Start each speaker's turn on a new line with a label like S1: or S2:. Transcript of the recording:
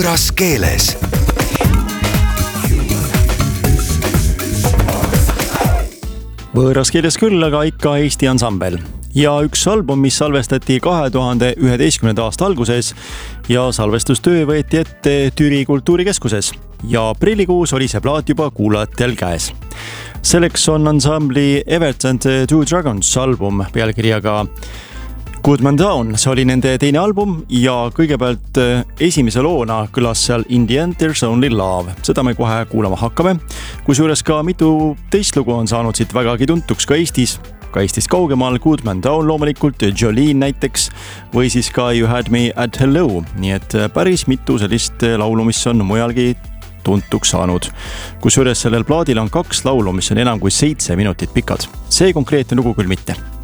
S1: Võõras keeles. Võõras keeles küll, aga ikka Eesti ansambel. Ja üks album, mis salvestati 2011. aasta alguses ja salvestustöö võeti ette Türi kultuurikeskuses. Ja aprillikuus oli see plaat juba kuulajatel käes. Selleks on ansambli Everton Two Dragons album pealkirjaga Good Man Down. See oli nende teine album ja kõigepealt esimese loona kõlas seal In the End There's Only Love. Seda me kohe kuulama hakkame. Kusjuures ka mitu teist lugu on saanud siit vägagi tuntuks ka Eestis. Ka Eestist kaugemal Good Man Down loomulikult, Jolene näiteks või siis ka You Had Me at Hello. Nii et päris mitu sellist laulu, mis on mujalgi tuntuks saanud. Kusjuures sellel plaadil on 2 laulu, mis on enam kui 7 minutit pikad. See konkreetne lugu küll mitte.